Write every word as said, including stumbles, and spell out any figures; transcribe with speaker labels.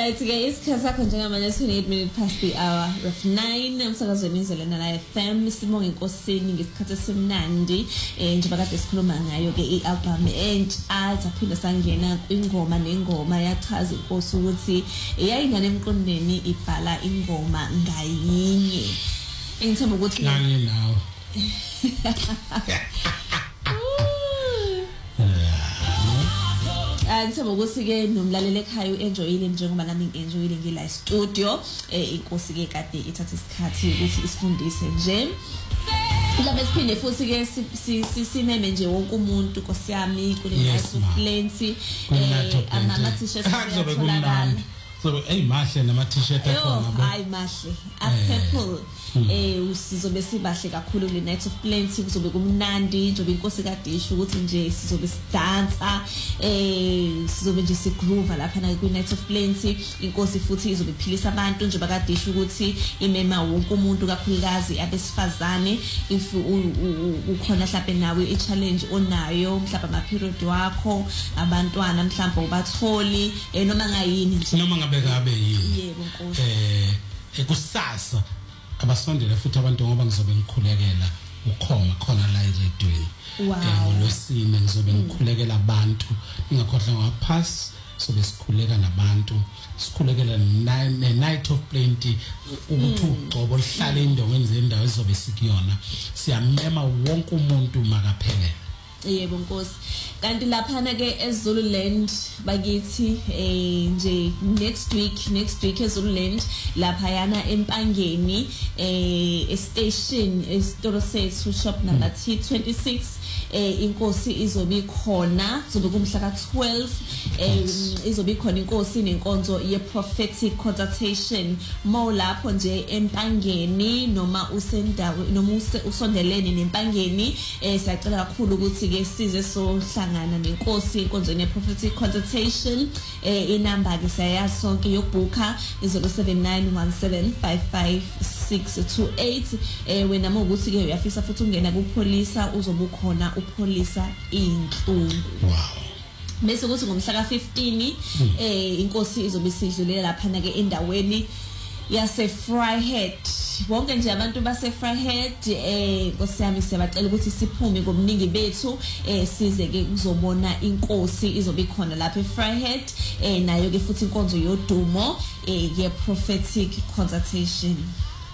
Speaker 1: Right, ke isikhathi sakho njengamanje twenty-eight minutes past the hour of nine emsakazweni Izolana la F M sibonga inkosini ngesikhathi esimnandi eh njengoba kade sikhuluma ngayo ke i-album entsha saphinda sangena kwingoma nengoma yachaza inkosi ukuthi yayingane emqondweni ibhala ingoma ngayinye engithemba ukuthi
Speaker 2: kanye nawe
Speaker 1: Ngithemba ukuthi ke nomlaleli ekhaya uenjoyile njengoba nami ngienjoyile ngila studio eh inkosi ke kade ithatha isikhathi ukuthi isifundise nje Labe siphinde futhi ke simeme nje wonke umuntu Nkosi yami kule night of plenty eh ama t-shirts ayatholakala
Speaker 2: so hey mahle nama t-shirt akhona
Speaker 1: bo hayi mahle a purple eh usizobe sibahle kakhulu le night of plenty kuzobe kumnandi njobe inkosi kade isho ukuthi nje sizobe sidansa eh sizobe nje sigroove lapha na ku night of plenty inkosi futhi izobe iphilisa abantu njoba kade isho ukuthi imema wonke umuntu kakhulukazi abesifazane if ukhona mhlawumbe nawe i challenge onayo mhlawumbe ama period wakho abantwana mhlawumbe ubatholi eh noma ngayini nje
Speaker 2: noma ngabe kabe yini
Speaker 1: yebo nkosi
Speaker 2: eh ekusasa abasondele futhi abantu ngoba ngizobe ngikhulekela ukhoma khona la eredweni
Speaker 1: wow
Speaker 2: ngolosine ngizobe ngikhulekela abantu ingakhohlwa ngaphasi sobe sikhuleka nabantu sikhulekela ne night of plenty ukuthi ugcobo lihlale indongeni zendawo ezobe sikuyona siyamema wonke umuntu makaphele
Speaker 1: yebo nkosi kanti lapha na ke eZululand bakithi eh nje next week next week eZululand lapha yana empangeni eh station esitoro sethu shop number T twenty-six eh inkosi izobe khona zobe kumhla ka twelve eh izobe khona inkosi nenkonzo ye prophetic consultation mo lapho nje empangeni noma usendawo noma usondelene nempangeni eh siyacela kakhulu ukuthi ke size sohlangana nenkosi enkonzweni ye prophetic consultation eh inamba ke siyayazi sonke yokubhuka zero seven nine one seven five five six two eight eh wena mokuthi ke uyafisa futhi ungena kupolisa uzobukhona upolisa inhlungu
Speaker 2: wow
Speaker 1: bese kuthi ngomhla ka fifteen eh inkosi izobe sidlulela lapha na ke endaweni yase Fryhead bonke nje abantu base Fryhead eh Nkosi yami siyabacela ukuthi siphume ngomningi bethu eh size ke kuzobona inkosi izobe khona lapha eFryhead eh nayo ke futhi inkonzo yodumo eh ye prophetic consultation